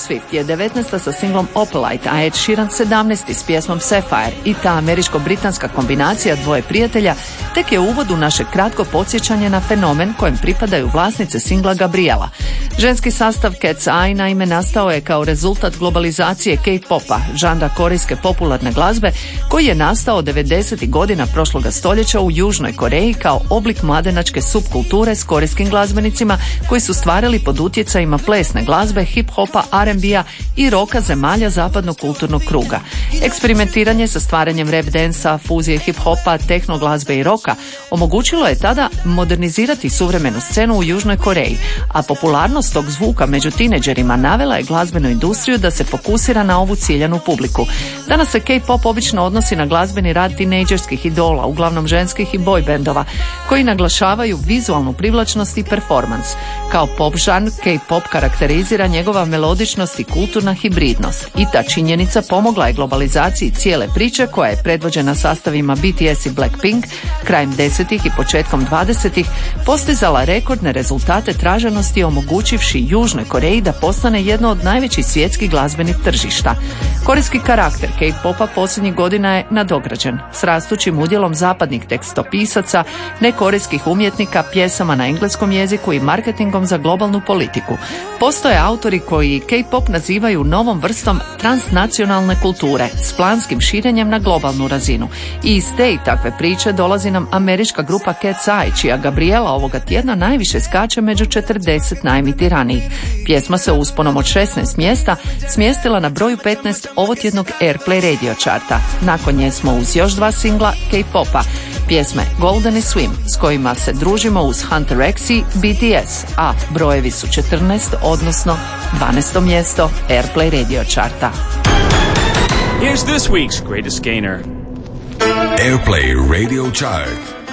Swift je 19. sa singlom Opalite, a Ed Sheeran 17. s pjesmom Sapphire, i ta američko-britanska kombinacija dvoje prijatelja tek je uvod u naše kratko podsjećanje na fenomen kojem pripadaju vlasnice singla Gabriela. Ženski sastav Cat's Eye naime nastao je kao rezultat globalizacije K-popa, žanra korejske popularne glazbe, koji je nastao 90. godina prošloga stoljeća u Južnoj Koreji kao oblik mladenačke subkulture s korejskim glazbenicima koji su stvarali pod utjecajima plesne glazbe, hip-hopa, R&B-a i roka zemalja zapadnog kulturnog kruga. Eksperimentiranje sa stvaranjem rap dansa, fuzije hip-hopa, tehno glazbe i roka omogućilo je tada modernizirati suvremenu scenu u Južnoj Koreji, a popularnost tog zvuka među tineđerima navela je glazbenu industriju da se fokusira na ovu ciljanu publiku. Danas se K-pop obično odnosi na glazbeni rad tinejdžerskih idola, uglavnom ženskih i boy bendova, koji naglašavaju vizualnu privlačnost i performans. Kao pop žanr, K-pop karakterizira njegova melodičnost i kulturna hibridnost. I ta činjenica pomogla je globalizaciji cijele priče koja je predvođena sastavima BTS i Blackpink krajem 10. i početkom 20. postizala rekordne rezultate traženosti, omogućivši Južnoj Koreji da postane jedno od najvećih svjetskih glazbenih tržišta. Korejski karakter K-popa posljednjih godina je nadograđen s rastućim udjelom zapadnih tekstopisaca, nekorejskih umjetnika, pjesama na engleskom jeziku i marketingom za globalnu politiku. Postoje autori koji K-pop nazivaju novom vrstom transnacionalne kulture s planskim širenjem na globalnu razinu. I iz te i takve priče dolazi nam američka grupa Cat's Eye, čija Gabriela ovoga tjedna najviše skače među 40 najemitiranijih. Pjesma se usponom od 16 mjesta smjestila na broju 15 ovotjednog Airplay radio charta. Nakon nje smo uz još dva singla K-popa, pjesme Golden i Swim, s kojima se družimo uz Hunter X i BTS, a brojevi su 14, odnosno 12. mjesto Airplay radio charta. Here's this week's greatest gainer. Airplay radio chart.